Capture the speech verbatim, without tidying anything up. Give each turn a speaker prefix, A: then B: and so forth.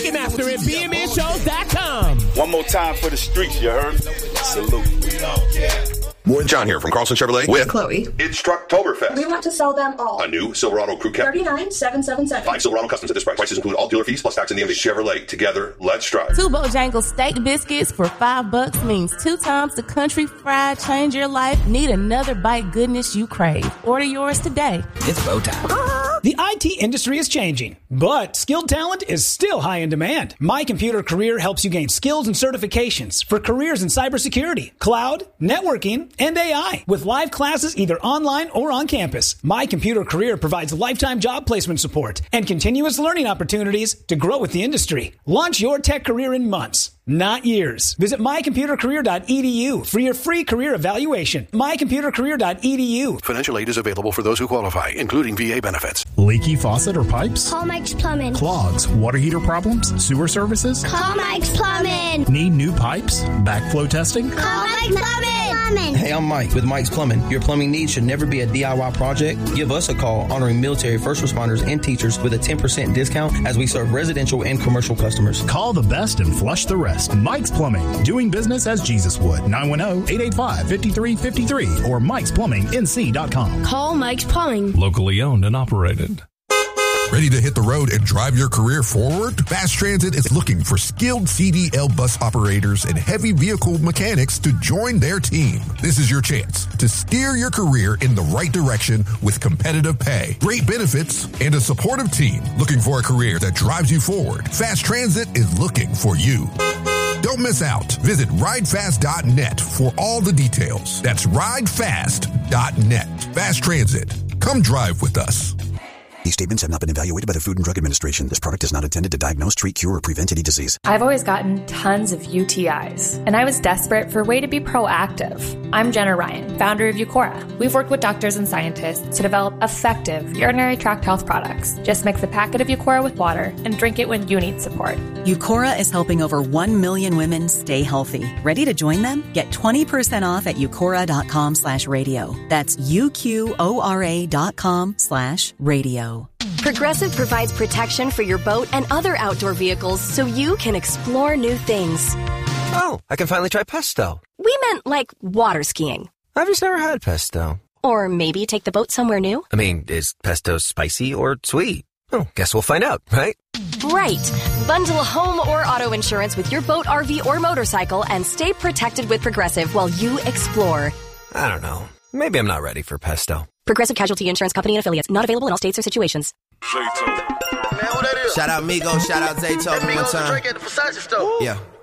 A: Ticketmaster at B M N shows dot com.
B: One more time for the streets, you heard? Salute. We don't care.
C: More than John here from Carlson Chevrolet with
D: Chloe.
C: It's Trucktoberfest.
D: We want to sell them all.
C: A new Silverado Crew Cab.
D: thirty-nine thousand seven hundred seventy-seven dollars.
C: Five Silverado Customs at this price. Prices include all dealer fees plus tax and the M V. Chevrolet. Together, let's drive.
E: Two Bojangles steak biscuits for five bucks means two times the country fried change your life. Need another bite goodness you crave. Order yours today.
F: It's bow time.
G: The I T industry is changing, but skilled talent is still high in demand. My Computer Career helps you gain skills and certifications for careers in cybersecurity, cloud, networking, and A I. With live classes either online or on campus, My Computer Career provides lifetime job placement support and continuous learning opportunities to grow with the industry. Launch your tech career in months, not years. Visit my computer career dot e d u for your free career evaluation. my computer career dot e d u.
C: Financial aid is available for those who qualify, including V A benefits.
H: Leaky faucet or pipes?
I: Call Mike's Plumbing.
H: Clogs, water heater problems, sewer services?
I: Call Mike's Plumbing.
H: Need new pipes? Backflow testing?
I: Call Mike's Plumbing.
F: Hey, I'm Mike with Mike's Plumbing. Your plumbing needs should never be a D I Y project. Give us a call honoring military, first responders, and teachers with a ten percent discount as we serve residential and commercial customers.
H: Call the best and flush the rest. Mike's Plumbing. Doing business as Jesus would. nine one zero, eight eight five, five three five three or mikes plumbing n c dot com.
I: Call Mike's Plumbing.
J: Locally owned and operated.
K: Ready to hit the road and drive your career forward? Fast Transit is looking for skilled C D L bus operators and heavy vehicle mechanics to join their team. This is your chance to steer your career in the right direction with competitive pay, great benefits, and a supportive team. Looking for a career that drives you forward? Fast Transit is looking for you. Don't miss out. Visit ride fast dot net for all the details. That's ride fast dot net. Fast Transit. Come drive with us.
L: These statements have not been evaluated by the Food and Drug Administration. This product is not intended to diagnose, treat, cure, or prevent any disease.
M: I've always gotten tons of U T Is, and I was desperate for a way to be proactive. I'm Jenna Ryan, founder of Eucora. We've worked with doctors and scientists to develop effective urinary tract health products. Just mix a packet of Eucora with water and drink it when you need support.
N: Eucora is helping over one million women stay healthy. Ready to join them? Get twenty percent off at eucora dot com slash radio. That's U Q O R A dot com slash radio.
O: Progressive provides protection for your boat and other outdoor vehicles so you can explore new things.
P: Oh, I can finally try pesto.
O: We meant like water skiing.
P: I've just never had pesto.
O: Or maybe take the boat somewhere new.
P: I mean, is pesto spicy or sweet? Oh, guess we'll find out, right?
O: Right. Bundle home or auto insurance with your boat, R V, or motorcycle and stay protected with Progressive while you explore.
P: I don't know. Maybe I'm not ready for pesto.
O: Progressive Casualty Insurance Company and Affiliates. Not available in all states or situations.
Q: Man, who that is?
P: Shout out Migos, shout out Zaytoven one time.
Q: Drink at the Versace store.
P: Yeah.